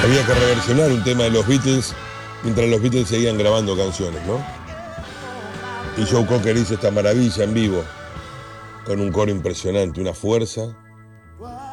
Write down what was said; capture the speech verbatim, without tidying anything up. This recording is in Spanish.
había que reversionar un tema de los Beatles mientras los Beatles seguían grabando canciones, ¿no? Y Joe Cocker hizo esta maravilla en vivo, con un coro impresionante, una fuerza.